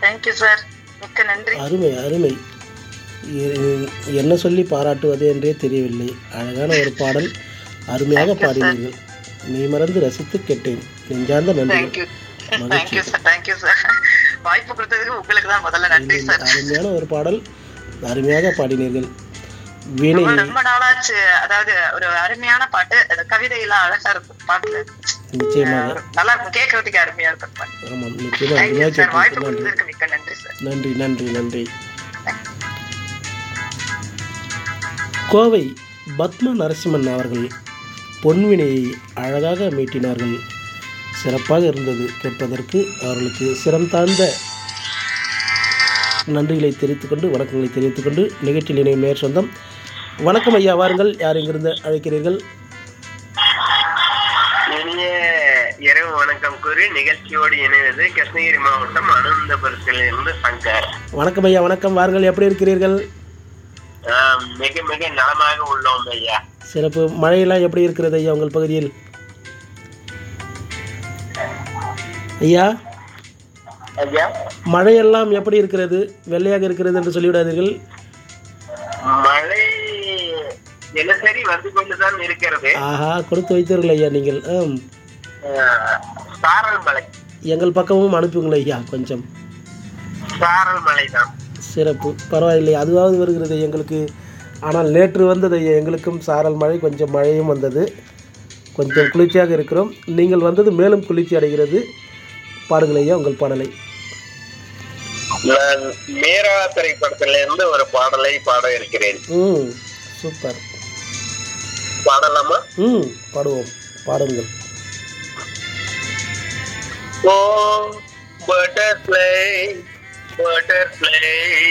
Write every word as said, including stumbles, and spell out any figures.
Thank you sir, மிக்க நன்றி. அருமை அருமை. எ- என்ன சொல்லி பாராட்டுவது என்றே தெரியவில்லை. அழகான ஒரு பாடல், அருமையாக Thank you, sir. பாடினீர்கள். மெய் மறந்து ரசித்து கேட்டேன். நெஞ்சார்ந்த நன்றி. தேங்க்யூ மகிழ்ச்சி. Thank you sir, thank you sir. வாய்ப்பு கொடுத்ததுக்கு உங்களுக்கு தான் முதல்ல நன்றி சார். அருமையான ஒரு பாடல், அருமையாக பாடினீர்கள். வீணை ரொம்ப ரொம்ப நாளாச்சு. அதாவது ஒரு அருமையான பாட்டு, அது கவிதையெல்லாம் அழகா இருக்கும் பாட்டுல. நிச்சயமாக. அஹ் நல்லா இருக்கும், கேட்கறதுக்கு அருமையா இருக்கும் பாட்டு. ஆமாம், நிச்சயமாக தேங்க்யூ அருமையாக சார், வாய்ப்பு கேட்டிருக்கிறேன். நன்றி கொடுத்ததுக்கு மிக்க நன்றி சார். நன்றி நன்றி நன்றி. கோவை பத்மா நரசிம்மன் அவர்கள் பொன்வினையை அழகாக மீட்டினார்கள். சிறப்பாக இருந்தது கேட்பதற்கு. அவர்களுக்கு சிரம் தாழ்ந்த நன்றிகளை தெரிவித்துக் கொண்டு, வணக்கங்களை தெரிவித்துக் கொண்டு, நிகழ்ச்சியில் இணையும் நேர் சொந்தம். வணக்கம் ஐயா, வாருங்கள். யார் எங்கிருந்து அழைக்கிறீர்கள்? இனிய இரவு வணக்கம் கூறி நிகழ்ச்சியோடு இணைவது கிருஷ்ணகிரி மாவட்டம் அனந்தபுரத்தில் இருந்து சங்கர். வணக்கம் ஐயா, வணக்கம். வாருங்கள். எப்படி இருக்கிறீர்கள்? ஆஹ் மிக மிக நலமாக உள்ளோம் ஐயா. சிறப்பு. மழையெல்லாம் எப்படி இருக்கிறது ஐயா உங்கள் பகுதியில்? ஐயா, ஐயா, மழையெல்லாம் எப்படி இருக்கிறது? வெள்ளையாக இருக்கிறது என்று சொல்லிவிடாதீர்கள். மழை தினசரி வந்து கொண்டுதான் இருக்கிறது. ஆஹா, கொடுத்து வைத்தீர்கள் ஐயா நீங்கள். ஆம், ஆஹ் சாரல் மலை, எங்கள் பக்கமும் அனுப்புங்கள் ஐயா கொஞ்சம். சாரல் மலை தான். சிறப்பு, பரவாயில்லை, அதுவாவது வருகிறது எங்களுக்கு. ஆனால் நேற்று வந்தது ஐயா எங்களுக்கும் சாரல் மழை, கொஞ்சம் மழையும் வந்தது. கொஞ்சம் குளிர்ச்சியாக இருக்கிறோம். நீங்கள் வந்தது மேலும் குளிர்ச்சி அடைகிறது. பாடுங்கள் ஐயா உங்கள் பாடலை. நான் மீரா திரைப்படத்திலிருந்து ஒரு பாடலை பாட இருக்கிறேன். ம், சூப்பர். பாடலாமா? ம், பாடுவோம், பாடுங்கள். ஓ பட்டர்ஃப்ளை, butterfly,